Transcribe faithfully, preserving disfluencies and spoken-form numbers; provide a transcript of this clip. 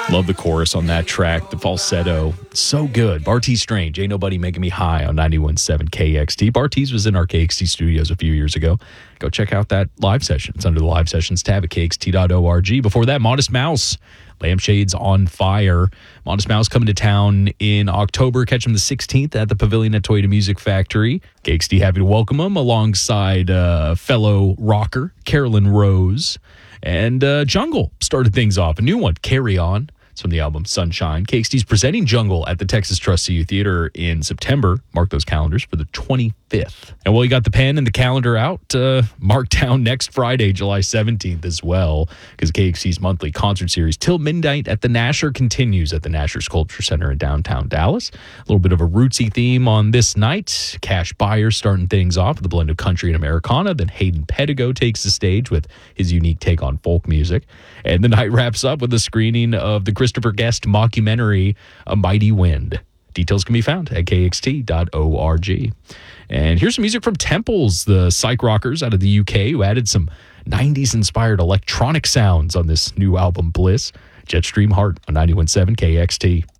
Love the chorus on that track, the falsetto. So good. Bartees Strange, Ain't Nobody Making Me High on ninety-one point seven K X T. Bartees was in our K X T studios a few years ago. Go check out that live session. It's under the live sessions tab at K X T dot org. Before that, Modest Mouse, Lampshades on Fire. Modest Mouse coming to town in October. Catch him the sixteenth at the Pavilion at Toyota Music Factory. K X T happy to welcome him alongside uh, fellow rocker Carolyn Rose. And uh, Jungle started things off. A new one, Carry On. It's from the album Sunshine. K X T's presenting Jungle at the Texas Trust C U Theater in September. Mark those calendars for the twenty-fifth. And while you got the pen and the calendar out, uh, mark down next Friday, July seventeenth as well, because K X T's monthly concert series Till Midnight at the Nasher continues at the Nasher Sculpture Center in downtown Dallas. A little bit of a rootsy theme on this night. Cash Buyer starting things off with a blend of country and Americana. Then Hayden Pedigo takes the stage with his unique take on folk music. And the night wraps up with a screening of the Christopher Guest mockumentary, A Mighty Wind. Details can be found at K X T dot org. And here's some music from Temples, the psych rockers out of the U K, who added some nineties-inspired electronic sounds on this new album, Bliss. Jetstream Heart on ninety-one point seven K X T.